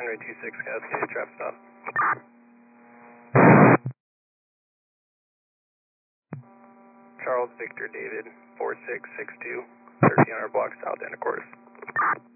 runway 26, Cascade, trap stop. Charles Victor David, 4662, 1300 block south end of course.